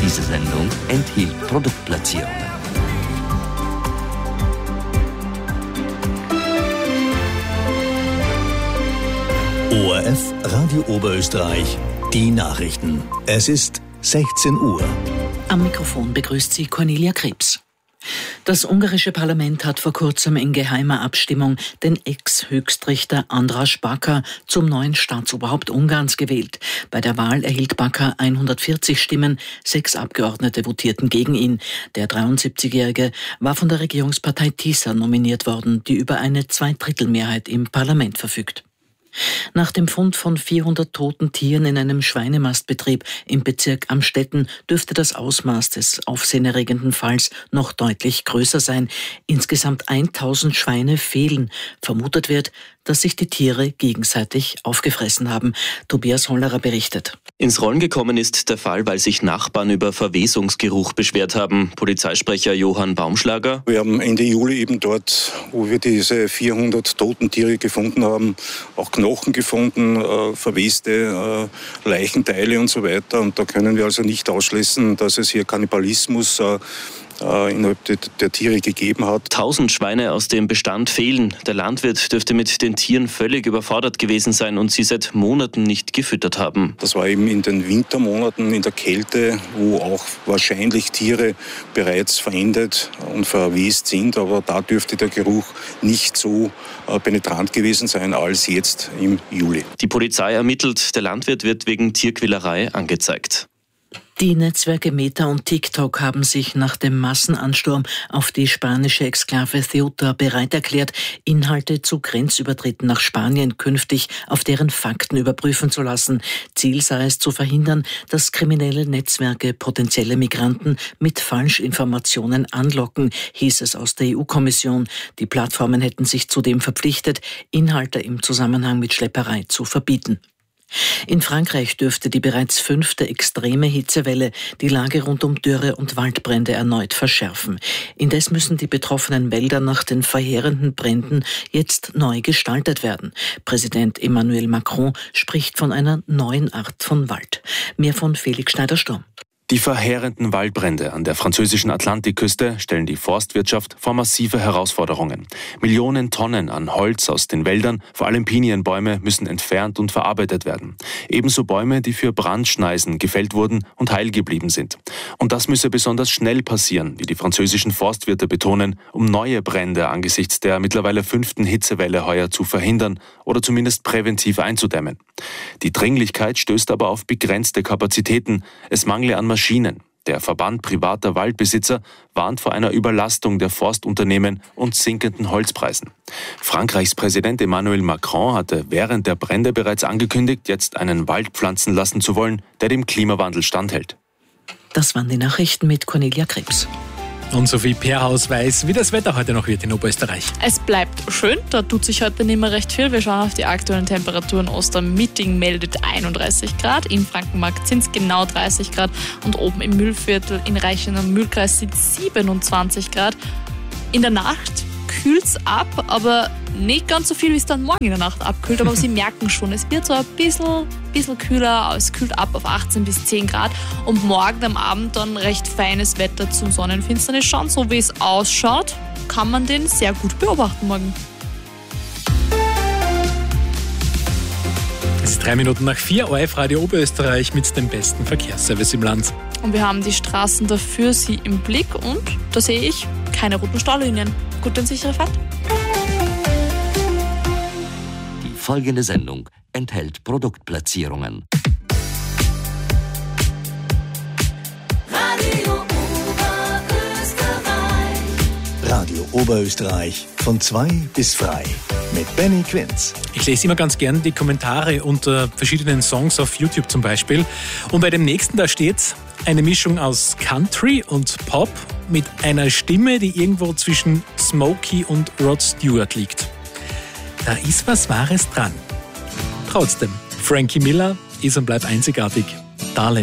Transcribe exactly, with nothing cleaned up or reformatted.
Diese Sendung enthielt Produktplatzierungen. O R F Radio Oberösterreich, die Nachrichten. Es ist sechzehn Uhr. Am Mikrofon begrüßt sie Cornelia Krebs. Das ungarische Parlament hat vor kurzem in geheimer Abstimmung den Ex-Höchstrichter András Baka zum neuen Staatsoberhaupt Ungarns gewählt. Bei der Wahl erhielt Baka hundertvierzig Stimmen, sechs Abgeordnete votierten gegen ihn. Der dreiundsiebzigjährige war von der Regierungspartei TISA nominiert worden, die über eine Zweidrittelmehrheit im Parlament verfügt. Nach dem Fund von vierhundert toten Tieren in einem Schweinemastbetrieb im Bezirk Amstetten dürfte das Ausmaß des aufsehenerregenden Falls noch deutlich größer sein. Insgesamt tausend Schweine fehlen. Vermutet wird, dass sich die Tiere gegenseitig aufgefressen haben. Tobias Hollerer berichtet. Ins Rollen gekommen ist der Fall, weil sich Nachbarn über Verwesungsgeruch beschwert haben. Polizeisprecher Johann Baumschlager. Wir haben Ende Juli eben dort, wo wir diese vierhundert toten Tiere gefunden haben, auch Knochen gefunden, äh, verweste äh, Leichenteile und so weiter. Und da können wir also nicht ausschließen, dass es hier Kannibalismus äh, innerhalb der, der Tiere gegeben hat. Tausend Schweine aus dem Bestand fehlen. Der Landwirt dürfte mit den Tieren völlig überfordert gewesen sein und sie seit Monaten nicht gefüttert haben. Das war eben in den Wintermonaten in der Kälte, wo auch wahrscheinlich Tiere bereits verendet und verwest sind, aber da dürfte der Geruch nicht so äh, penetrant gewesen sein als jetzt im Juli. Die Polizei ermittelt, der Landwirt wird wegen Tierquälerei angezeigt. Die Netzwerke Meta und TikTok haben sich nach dem Massenansturm auf die spanische Exklave Ceuta bereit erklärt, Inhalte zu Grenzübertritten nach Spanien künftig auf deren Fakten überprüfen zu lassen. Ziel sei es zu verhindern, dass kriminelle Netzwerke potenzielle Migranten mit Falschinformationen anlocken, hieß es aus der E U-Kommission. Die Plattformen hätten sich zudem verpflichtet, Inhalte im Zusammenhang mit Schlepperei zu verbieten. In Frankreich dürfte die bereits fünfte extreme Hitzewelle die Lage rund um Dürre und Waldbrände erneut verschärfen. Indes müssen die betroffenen Wälder nach den verheerenden Bränden jetzt neu gestaltet werden. Präsident Emmanuel Macron spricht von einer neuen Art von Wald. Mehr von Felix Schneider-Sturm. Die verheerenden Waldbrände an der französischen Atlantikküste stellen die Forstwirtschaft vor massive Herausforderungen. Millionen Tonnen an Holz aus den Wäldern, vor allem Pinienbäume, müssen entfernt und verarbeitet werden. Ebenso Bäume, die für Brandschneisen gefällt wurden und heil geblieben sind. Und das müsse besonders schnell passieren, wie die französischen Forstwirte betonen, um neue Brände angesichts der mittlerweile fünften Hitzewelle heuer zu verhindern oder zumindest präventiv einzudämmen. Die Dringlichkeit stößt aber auf begrenzte Kapazitäten. Es mangle an Maschinen. Der Verband privater Waldbesitzer warnt vor einer Überlastung der Forstunternehmen und sinkenden Holzpreisen. Frankreichs Präsident Emmanuel Macron hatte während der Brände bereits angekündigt, jetzt einen Wald pflanzen lassen zu wollen, der dem Klimawandel standhält. Das waren die Nachrichten mit Cornelia Krebs. Und Sophie Perhaus weiß, wie das Wetter heute noch wird in Oberösterreich. Es bleibt schön, da tut sich heute nicht mehr recht viel. Wir schauen auf die aktuellen Temperaturen. Ostermitting meldet einunddreißig Grad, in Frankenmarkt sind es genau dreißig Grad und oben im Mühlviertel in Reichen am Mühlkreis sind es siebenundzwanzig Grad. In der Nacht kühlt es ab, aber nicht ganz so viel, wie es dann morgen in der Nacht abkühlt. Aber Sie merken schon, es wird so ein bisschen, bisschen kühler, es kühlt ab auf achtzehn bis zehn Grad. Und morgen am Abend dann recht feines Wetter zum Sonnenfinsternis schauen. So wie es ausschaut, kann man den sehr gut beobachten morgen. Es ist drei Minuten nach vier, O R F Radio Oberösterreich mit dem besten Verkehrsservice im Land. Und wir haben die Straßen dafür Sie im Blick und da sehe ich keine roten Staulinien. Gute und sichere Fahrt. Die folgende Sendung enthält Produktplatzierungen. Radio Oberösterreich. Radio Oberösterreich von zwei bis frei mit Benny Quinz. Ich lese immer ganz gern die Kommentare unter verschiedenen Songs auf YouTube zum Beispiel. Und bei dem nächsten, da steht eine Mischung aus Country und Pop mit einer Stimme, die irgendwo zwischen Smokey und Rod Stewart liegt. Da ist was Wahres dran. Trotzdem, Frankie Miller ist und bleibt einzigartig. Darling.